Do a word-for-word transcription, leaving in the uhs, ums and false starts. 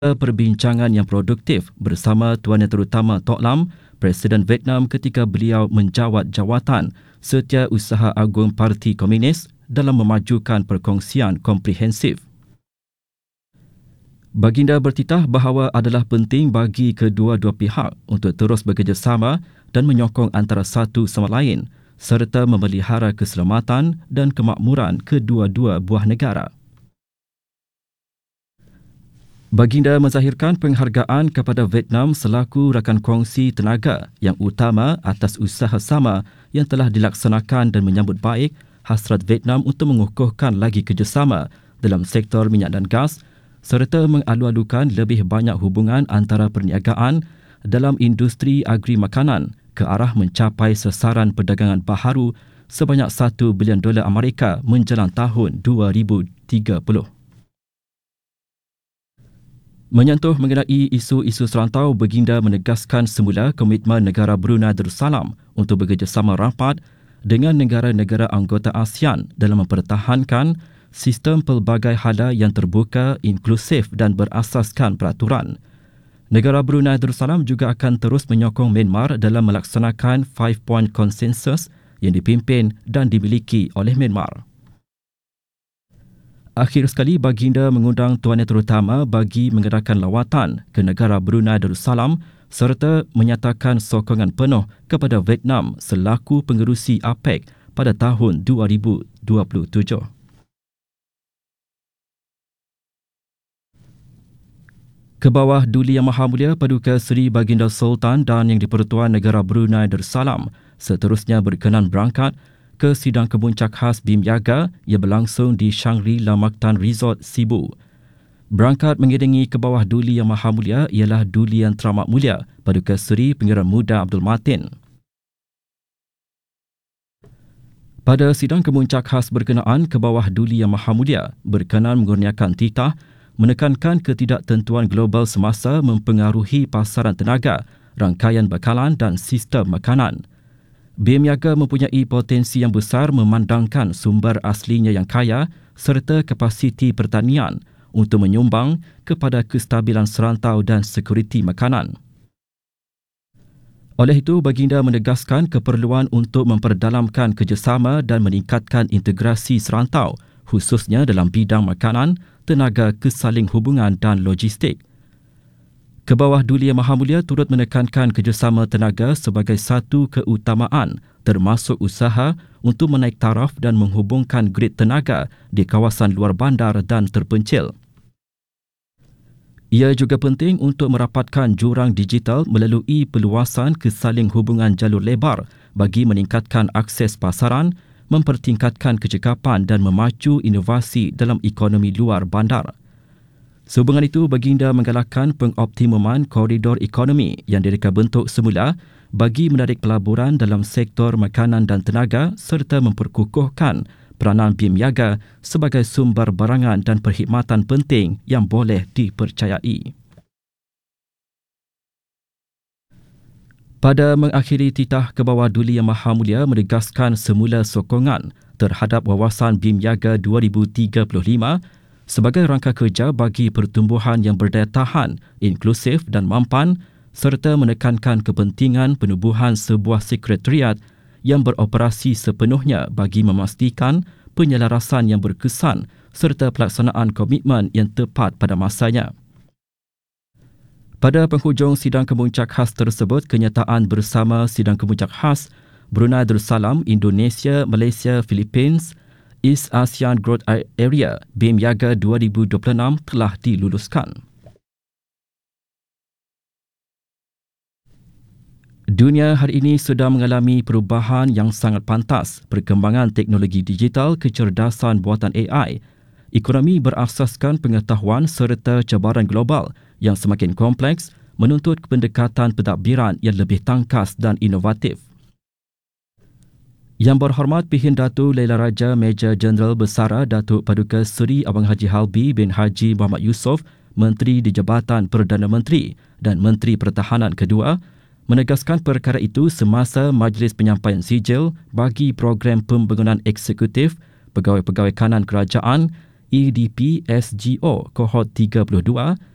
perbincangan yang produktif bersama Tuan Yang Terutama Tok Lam, Presiden Vietnam ketika beliau menjawat jawatan Setiausaha Agung Parti Komunis dalam memajukan perkongsian komprehensif. Baginda bertitah bahawa adalah penting bagi kedua-dua pihak untuk terus bekerjasama dan menyokong antara satu sama lain serta memelihara keselamatan dan kemakmuran kedua-dua buah negara. Baginda menzahirkan penghargaan kepada Vietnam selaku rakan kongsi tenaga yang utama atas usaha sama yang telah dilaksanakan dan menyambut baik hasrat Vietnam untuk mengukuhkan lagi kerjasama dalam sektor minyak dan gas serta mengalu-alukan lebih banyak hubungan antara perniagaan dalam industri agri makanan ke arah mencapai sasaran perdagangan baharu sebanyak satu bilion dolar Amerika menjelang tahun dua ribu tiga puluh. Menyentuh mengenai isu-isu serantau, Baginda menegaskan semula komitmen negara Brunei Darussalam untuk bekerjasama rapat dengan negara-negara anggota ASEAN dalam mempertahankan sistem pelbagai hala yang terbuka, inklusif dan berasaskan peraturan. Negara Brunei Darussalam juga akan terus menyokong Myanmar dalam melaksanakan Five Point Consensus yang dipimpin dan dimiliki oleh Myanmar. Akhir sekali, Baginda mengundang Tuan Yang Terutama bagi mengadakan lawatan ke negara Brunei Darussalam serta menyatakan sokongan penuh kepada Vietnam selaku pengerusi APEC pada tahun dua ribu dua puluh tujuh. Ke bawah Duli Yang Maha Mulia Paduka Seri Baginda Sultan dan Yang di-Pertuan Negara Brunei Darussalam seterusnya berkenan berangkat ke sidang kemuncak khas B I M Yaga yang berlangsung di Shangri-La Mactan Resort Sibu. Berangkat mengiringi ke bawah Duli Yang Maha Mulia ialah Duli Yang Teramat Mulia Paduka Seri Pangeran Muda Abdul Matin. Pada sidang kemuncak khas berkenaan, ke bawah Duli Yang Maha Mulia berkenan mengurniakan titah menekankan ketidaktentuan global semasa mempengaruhi pasaran tenaga, rangkaian bekalan dan sistem makanan. B I M Yaga mempunyai potensi yang besar memandangkan sumber aslinya yang kaya serta kapasiti pertanian untuk menyumbang kepada kestabilan serantau dan sekuriti makanan. Oleh itu, Baginda menegaskan keperluan untuk memperdalamkan kerjasama dan meningkatkan integrasi serantau, khususnya dalam bidang makanan, tenaga kesaling hubungan dan logistik. Ke bawah Duli Yang Maha Mulia turut menekankan kerjasama tenaga sebagai satu keutamaan termasuk usaha untuk menaik taraf dan menghubungkan grid tenaga di kawasan luar bandar dan terpencil. Ia juga penting untuk merapatkan jurang digital melalui peluasan kesaling hubungan jalur lebar bagi meningkatkan akses pasaran, mempertingkatkan kecekapan dan memacu inovasi dalam ekonomi luar bandar. Sehubungan itu, Baginda menggalakkan pengoptimuman koridor ekonomi yang direka bentuk semula bagi menarik pelaburan dalam sektor makanan dan tenaga serta memperkukuhkan peranan B I M Yaga sebagai sumber barangan dan perkhidmatan penting yang boleh dipercayai. Pada mengakhiri titah, ke bawah Duli Yang Maha Mulia menegaskan semula sokongan terhadap wawasan B I M Yaga dua ribu tiga puluh lima sebagai rangka kerja bagi pertumbuhan yang berdaya tahan, inklusif dan mampan serta menekankan kepentingan penubuhan sebuah sekretariat yang beroperasi sepenuhnya bagi memastikan penyelarasan yang berkesan serta pelaksanaan komitmen yang tepat pada masanya. Pada penghujung sidang kemuncak khas tersebut, kenyataan bersama sidang kemuncak khas Brunei Darussalam, Indonesia, Malaysia, Philippines, East ASEAN Growth Area B I M Yaga dua ribu dua puluh enam telah diluluskan. Dunia hari ini sudah mengalami perubahan yang sangat pantas. Perkembangan teknologi digital, kecerdasan buatan A I, ekonomi berasaskan pengetahuan serta cabaran global yang semakin kompleks menuntut pendekatan pentadbiran yang lebih tangkas dan inovatif. Yang berhormat Pihin Datuk Laila Raja Meja Jeneral Bersara Datuk Paduka Seri Abang Haji Halbi bin Haji Muhammad Yusof, Menteri di Jabatan Perdana Menteri dan Menteri Pertahanan kedua, menegaskan perkara itu semasa Majlis Penyampaian Sijil bagi Program Pembangunan Eksekutif Pegawai-Pegawai Kanan Kerajaan E D P S G O Kohort tiga puluh dua